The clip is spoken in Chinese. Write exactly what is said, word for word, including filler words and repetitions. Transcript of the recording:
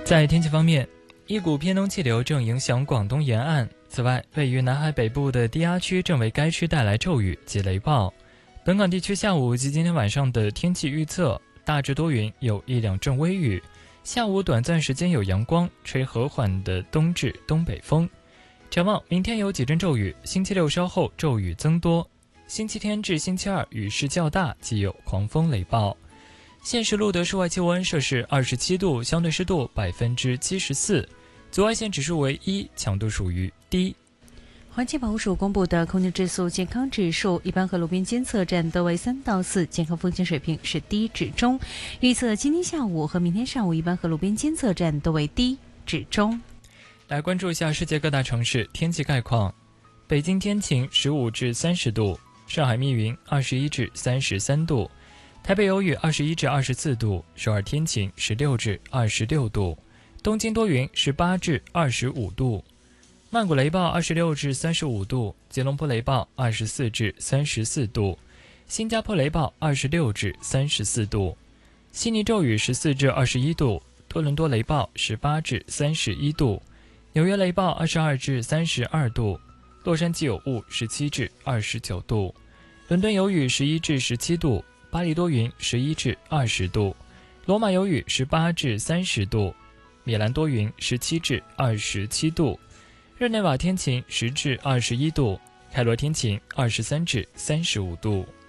在天气方面，一股偏东气流正影响广东沿岸，此外，位于南海北部的低压区正为该区带来骤雨及雷暴。本港地区下午及今天晚上的天气预测大致多云，有一两阵微雨，下午短暂时间有阳光，吹和缓的东至东北风。展望明天有几阵骤雨，星期六稍后骤雨增多，星期天至星期二雨势较大，既有狂风雷暴。现时录得室外气温摄氏二十七度，相对湿度百分之七十四，紫外线指数为一，强度属于低。 环境保护署公布的空气质素健康指数，一般和路边监测站都为三到四，健康风险水平是低至中。预测今天下午和明天上午，一般和路边监测站都为低至中。 来关注一下世界各大城市天气概况。北京天晴，十五至三十度；上海密云，二十一至三十三度；台北有雨，二十一至二十四度；首尔天晴，十六至二十六度；东京多云，十八至二十五度；曼谷雷暴，二十六至三十五度；吉隆坡雷暴，二十四至三十四度；新加坡雷暴，二十六至三十四度；悉尼骤雨，十四至二十一度；多伦多雷暴，十八至三十一度；纽约雷暴，二十二至三十二度；洛杉矶有雾，十七至二十九度；伦敦有雨，十一至十七度；巴黎多云，十一至二十度；罗马有雨，十八至三十度；米兰多云，十七至二十七度；日内瓦天晴，十至二十一度；开罗天晴，二十三至三十五度。